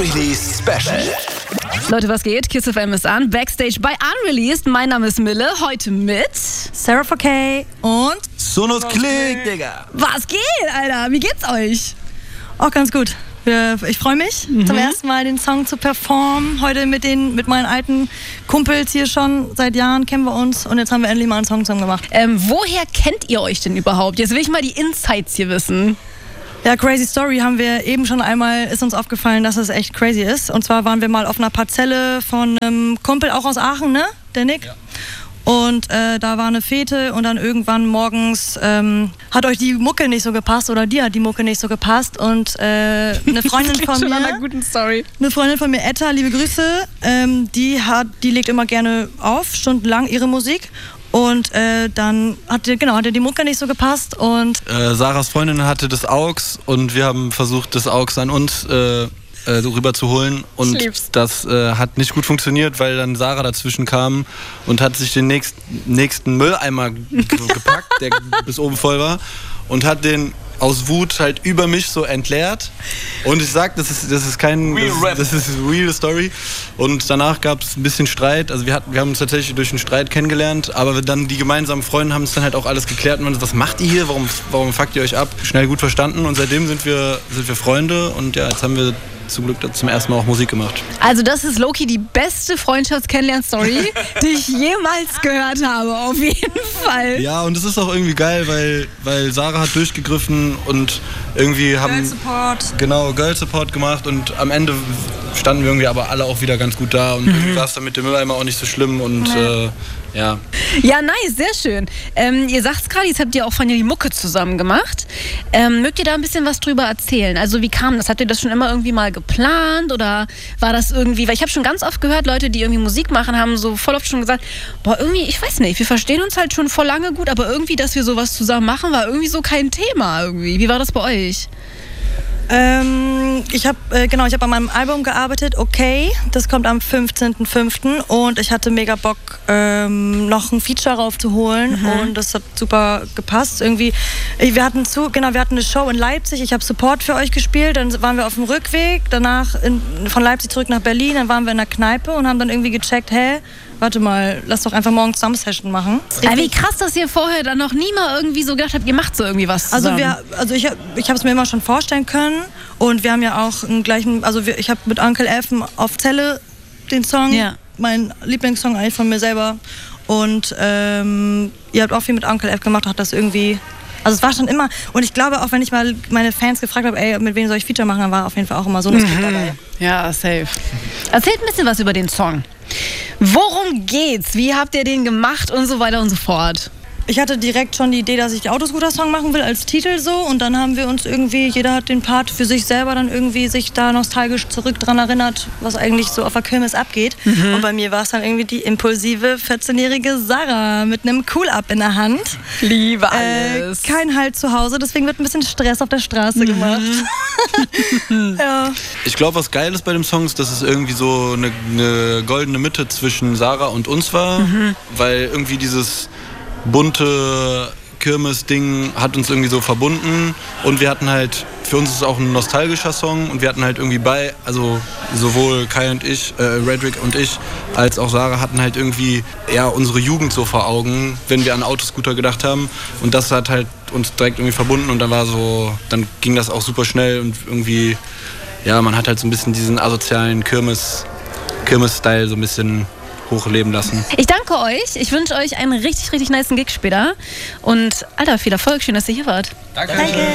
Unreleased Special. Leute, was geht? Kiss FM ist an. Backstage bei Unreleased. Mein Name ist Mille. Heute mit Sarah 4K und Sonos Klick, Digga. Was geht, Alter? Wie geht's euch? auch ganz gut. Ich freue mich, zum ersten Mal den Song zu performen. Heute mit meinen alten Kumpels hier schon. Seit Jahren kennen wir uns und jetzt haben wir endlich mal einen Song zusammen gemacht. Woher kennt ihr euch denn überhaupt? Jetzt will ich mal die Insights hier wissen. Ja, Crazy Story haben wir eben schon einmal, ist uns aufgefallen, dass es echt crazy ist. Und zwar waren wir mal auf einer Parzelle von einem Kumpel, auch aus Aachen, ne? Der Nick. Ja. Und da war eine Fete und dann irgendwann morgens hat euch die Mucke nicht so gepasst oder dir hat die Mucke nicht so gepasst und eine Freundin von mir, einer guten Story. eine Freundin von mir, Etta, liebe Grüße, die legt immer gerne auf, stundenlang ihre Musik. Und dann hat die Mucke nicht so gepasst und Sarahs Freundin hatte das AUX und wir haben versucht, das AUX an uns rüber zu holen und das hat nicht gut funktioniert, weil dann Sarah dazwischen kam und hat sich den nächsten Mülleimer gepackt, der bis oben voll war und hat den aus Wut halt über mich so entleert. Und ich sag, das ist real Story. Und danach gab es ein bisschen Streit. Also wir haben uns tatsächlich durch einen Streit kennengelernt, aber dann die gemeinsamen Freunde haben es dann halt auch alles geklärt. Und man, was macht ihr hier? Warum fuckt ihr euch ab? Schnell gut verstanden und seitdem sind wir Freunde und ja, jetzt haben wir zum Glück zum ersten Mal auch Musik gemacht. Also das ist Loki die beste Freundschafts-Kennenlern-Story, die ich jemals gehört habe, auf jeden Fall. Ja, und es ist auch irgendwie geil, weil Sarah hat durchgegriffen und irgendwie haben Girl Support. Genau, Girl Support gemacht und am Ende standen wir irgendwie aber alle auch wieder ganz gut da und irgendwie war es dann mit dem Mülleimer auch nicht so schlimm und ja. Ja, nice, sehr schön. Ihr sagt es gerade, jetzt habt ihr auch von ihr die Mucke zusammen gemacht. Mögt ihr da ein bisschen was drüber erzählen? Also wie kam das? Habt ihr das schon immer irgendwie mal geplant oder war das irgendwie, weil ich habe schon ganz oft gehört, Leute, die irgendwie Musik machen, haben so voll oft schon gesagt, boah, irgendwie, ich weiß nicht, wir verstehen uns halt schon voll lange gut, aber irgendwie, dass wir sowas zusammen machen, war irgendwie so kein Thema irgendwie. Wie war das bei euch? Ich habe an meinem Album gearbeitet, okay, das kommt am 15.05. und ich hatte mega Bock, noch ein Feature raufzuholen und das hat super gepasst. Irgendwie, wir hatten eine Show in Leipzig, ich habe Support für euch gespielt, dann waren wir auf dem Rückweg, danach von Leipzig zurück nach Berlin, dann waren wir in der Kneipe und haben dann irgendwie gecheckt, warte mal, lass doch einfach morgen zusammen Session machen. Wie krass, dass ihr vorher dann noch nie mal irgendwie so gedacht habt, ihr macht so irgendwie was zusammen. Ich habe es mir immer schon vorstellen können und wir haben ja auch einen gleichen, ich habe mit Uncle F auf Zelle den Song, mein Lieblingssong eigentlich von mir selber und ihr habt auch viel mit Uncle F gemacht, hat das irgendwie, also es war schon immer, und ich glaube auch, wenn ich mal meine Fans gefragt habe, ey, mit wem soll ich Feature machen, dann war auf jeden Fall auch immer so ein Skript dabei. Ja, safe. Erzählt ein bisschen was über den Song. Worum geht's? Wie habt ihr den gemacht und so weiter und so fort? Ich hatte direkt schon die Idee, dass ich den Autoscooter-Song machen will als Titel so und dann haben wir uns irgendwie, jeder hat den Part für sich selber dann irgendwie sich da nostalgisch zurück dran erinnert, was eigentlich so auf der Kirmes abgeht. Und bei mir war es dann irgendwie die impulsive 14-jährige Sarah mit einem Cool-Up in der Hand. Liebe alles. Kein Halt zu Hause, deswegen wird ein bisschen Stress auf der Straße gemacht. Ja. Ich glaube, was geil ist bei dem Song ist, dass es irgendwie so eine goldene Mitte zwischen Sarah und uns war, weil irgendwie dieses bunte Kirmes-Ding hat uns irgendwie so verbunden und wir hatten halt, für uns ist es auch ein nostalgischer Song und wir hatten halt irgendwie also sowohl Kai und ich, Redrick und ich, als auch Sarah hatten halt irgendwie unsere Jugend so vor Augen, wenn wir an Autoscooter gedacht haben und das hat halt uns direkt irgendwie verbunden und dann ging das auch super schnell und irgendwie, man hat halt so ein bisschen diesen asozialen Kirmes-Style so ein bisschen hochleben lassen. Ich danke euch. Ich wünsche euch einen richtig, richtig nicen Gig später. Und Alter, viel Erfolg. Schön, dass ihr hier wart. Danke.